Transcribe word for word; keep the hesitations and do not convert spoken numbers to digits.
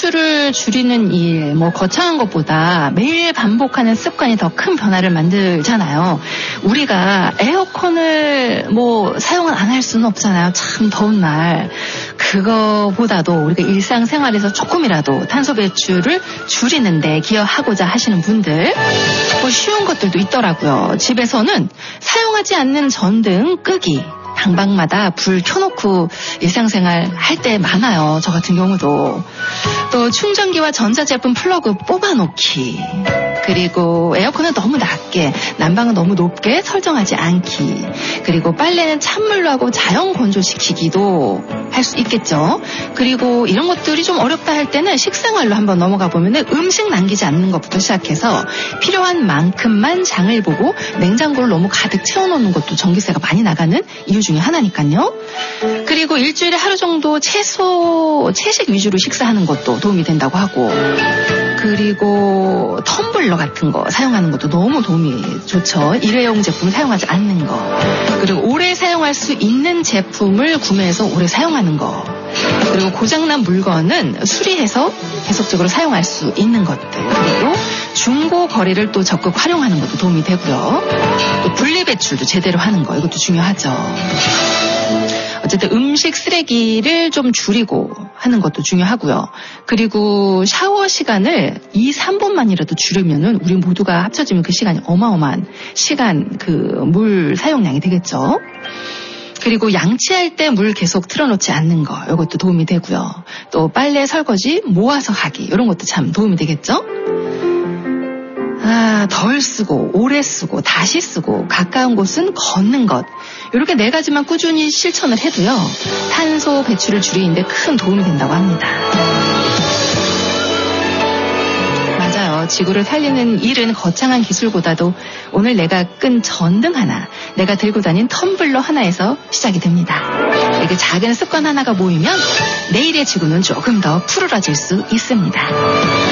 배출을 줄이는 일, 뭐 거창한 것보다 매일 반복하는 습관이 더 큰 변화를 만들잖아요. 우리가 에어컨을 뭐 사용을 안 할 수는 없잖아요. 참 더운 날. 그거보다도 우리가 일상생활에서 조금이라도 탄소 배출을 줄이는데 기여하고자 하시는 분들, 뭐 쉬운 것들도 있더라고요. 집에서는 사용하지 않는 전등 끄기, 방방마다 불 켜놓고 일상생활 할 때 많아요. 저 같은 경우도. 또 충전기와 전자제품 플러그 뽑아놓기, 그리고 에어컨은 너무 낮게, 난방은 너무 높게 설정하지 않기, 그리고 빨래는 찬물로 하고 자연 건조시키기도 할 수 있겠죠. 그리고 이런 것들이 좀 어렵다 할 때는 식생활로 한번 넘어가 보면은 음식 남기지 않는 것부터 시작해서 필요한 만큼만 장을 보고 냉장고를 너무 가득 채워놓는 것도 전기세가 많이 나가는 이유 중에 하나니까요. 그리고 일주일에 하루 정도 채소, 채식 위주로 식사하는 것도 도움이 된다고 하고, 그리고 텀블러 같은 거 사용하는 것도 너무 도움이 좋죠. 일회용 제품 사용하지 않는 거, 그리고 오래 사용할 수 있는 제품을 구매해서 오래 사용하는 거, 그리고 고장난 물건은 수리해서 계속적으로 사용할 수 있는 것들, 그리고 중고 거래를 또 적극 활용하는 것도 도움이 되고요. 또 분리배출도 제대로 하는 거, 이것도 중요하죠. 어쨌든 음식 쓰레기를 좀 줄이고 하는 것도 중요하고요. 그리고 샤워 시간을 이, 삼 분만이라도 줄이면은 우리 모두가 합쳐지면 그 시간이 어마어마한 시간, 그 물 사용량이 되겠죠. 그리고 양치할 때 물 계속 틀어놓지 않는 거, 이것도 도움이 되고요. 또 빨래, 설거지 모아서 하기, 이런 것도 참 도움이 되겠죠. 아, 덜 쓰고 오래 쓰고 다시 쓰고 가까운 곳은 걷는 것, 이렇게 네 가지만 꾸준히 실천을 해도요, 탄소 배출을 줄이는데 큰 도움이 된다고 합니다. 맞아요. 지구를 살리는 일은 거창한 기술보다도 오늘 내가 끈 전등 하나, 내가 들고 다닌 텀블러 하나에서 시작이 됩니다. 이렇게 작은 습관 하나가 모이면 내일의 지구는 조금 더 푸르러질 수 있습니다.